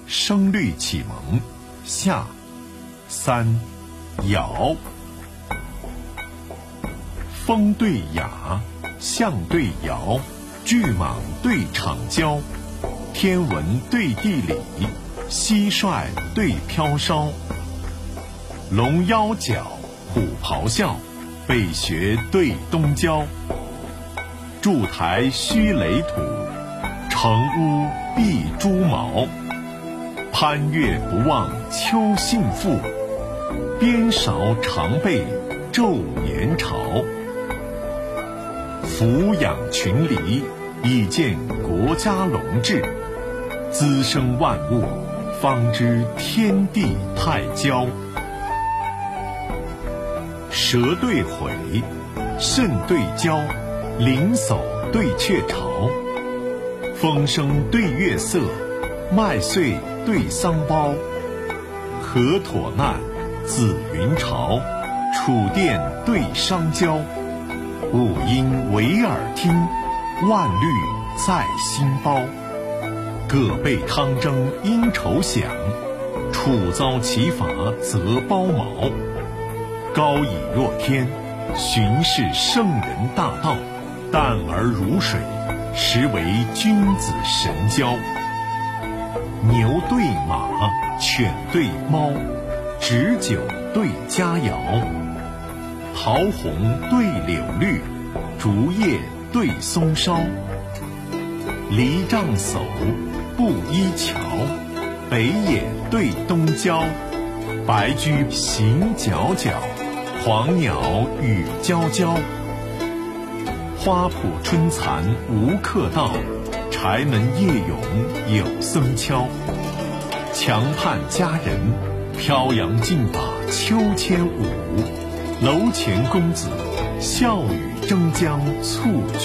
声律启蒙下三爻。风对雅，象对爻，巨蟒对场蛟，天文对地理，蟋蟀对飘梢。龙腰角，虎咆哮，北穴对东郊。筑台须垒土，成屋必朱茅。攀越不忘秋信赋，边韶常备昼年朝。俯仰群黎，以见国家隆治；滋生万物，方知天地太交。蛇对悔，肾对交，灵叟对鹊巢。风声对月色，麦穗对桑苞。河妥难，子云巢，楚甸对商郊。五音唯耳听，万虑在心包。各备汤蒸因愁响，楚遭其法则包茅。高以若天，巡视圣人大道；淡而如水，实为君子神交。牛对马，犬对猫，执酒对佳肴。桃红对柳绿，竹叶对松梢。篱杖叟，布衣荞，北野对东郊。白驹行皎皎，黄鸟语啾啾。花圃春蚕无客到，柴门夜咏有僧敲。墙畔佳人，飘扬竞把秋千舞。楼前公子，笑语争将促君。